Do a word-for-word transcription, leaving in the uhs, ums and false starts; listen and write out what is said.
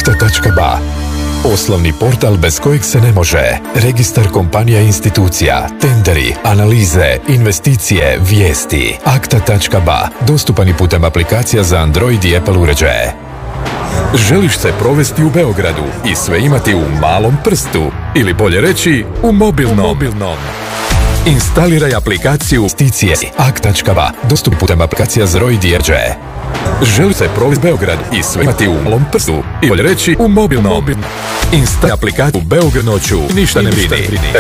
akta tačka ba. Oslovni portal bez kojeg se ne može. Registar kompanija i institucija, tenderi, analize, investicije, vijesti. akta tačka ba. Dostupan i putem aplikacija za Android i Apple uređaje. Želiš se provesti u Beogradu i sve imati u malom prstu, ili bolje reći u mobilnom. U mobilnom. Instaliraj aplikaciju Investicije akta tačka ba. Dostupni putem aplikacija za Android i uređaje. Želi se provesti u Beogradu i sve imati u malom prstu, ili bolje reći u mobilnom. Instaliraj aplikaciju u Beograd noću, ništa ne brini.